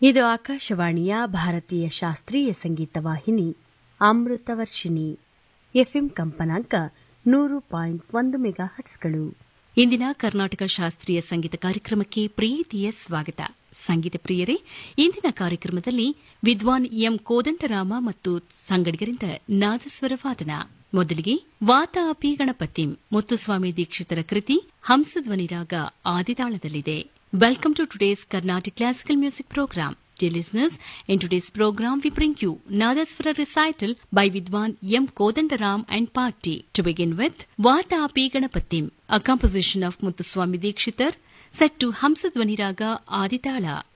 ಇದು ಆಕಾಶವಾಣಿಯ ಭಾರತೀಯ ಶಾಸ್ತ್ರೀಯ ಸಂಗೀತ ವಾಹಿನಿ ಅಮೃತವರ್ಷಿಣಿ ಎಫ್ಎಂ ಕಂಪನಾಂಕ 100.1 ಮೆಗಾಹರ್ಟ್ಸ್ಗಳು. ಇಂದಿನ ಕರ್ನಾಟಕ ಶಾಸ್ತ್ರೀಯ ಸಂಗೀತ ಕಾರ್ಯಕ್ರಮಕ್ಕೆ ಪ್ರೀತಿಯ ಸ್ವಾಗತ. ಸಂಗೀತ ಪ್ರಿಯರೇ, ಇಂದಿನ ಕಾರ್ಯಕ್ರಮದಲ್ಲಿ ವಿದ್ವಾನ್ ಎಂ ಕೋದಂಡರಾಮ ಮತ್ತು ಸಂಗಡಿಗರಿಂದ ನಾದಸ್ವರ ವಾದನ. ಮೊದಲಿಗೆ ವಾತಾಪಿ ಗಣಪತಿಂ ಮುತ್ತುಸ್ವಾಮಿ ದೀಕ್ಷಿತರ ಕೃತಿ ಹಂಸಧ್ವನಿ ರಾಗ ಆದಿತಾಳದಲ್ಲಿದೆ. Welcome to today's Carnatic Classical Music Program. Dear listeners, in today's program we bring you Nadaswara recital by Vidwan M. Kodandaram and Party. To begin with, Vatapi Ganapatim, a composition of Muthuswami Dikshitar, set to Hamsadvani Raga Aditala.